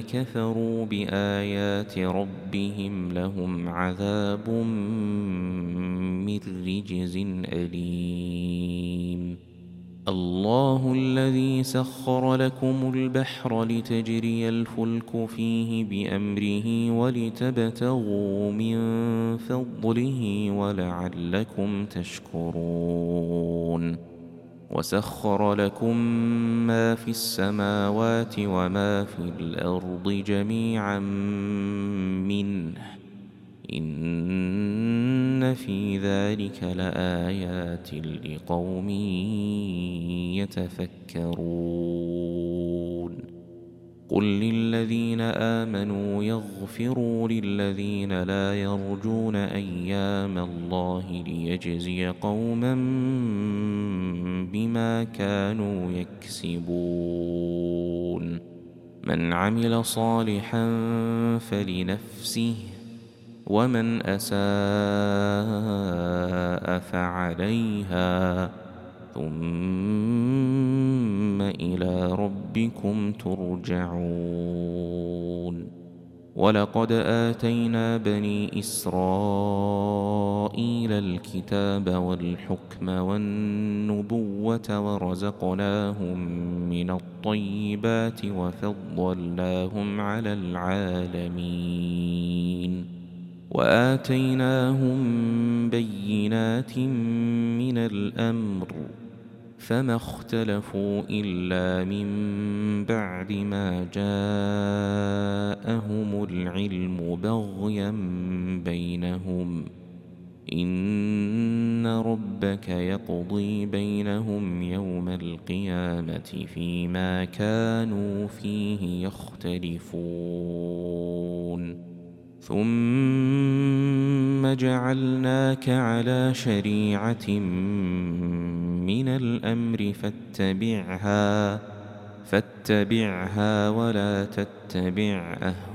كفروا بآيات ربهم لهم عذاب من رجز أليم. الله الذي سخر لكم البحر لتجري الفلك فيه بأمره ولتبتغوا من فضله ولعلكم تشكرون. وسخر لكم ما في السماوات وما في الأرض جميعا منه إن في ذلك لآيات لقوم يتفكرون. قل للذين آمنوا يغفروا للذين لا يرجون أيام الله ليجزي قوما بما كانوا يكسبون. من عمل صالحا فلنفسه ومن أساء فعليها ثم إلى ربكم ترجعون. ولقد آتينا بني إسرائيل الكتاب والحكم والنبوة ورزقناهم من الطيبات وفضلناهم على العالمين وآتيناهم بينات من الأمر فما اختلفوا إلا من بعد ما جاءهم العلم بغيا بينهم إن ربك يقضي بينهم يوم القيامة فيما كانوا فيه يختلفون. ثم جعلناك على شريعة من الأمر فاتبعها ولا تتبع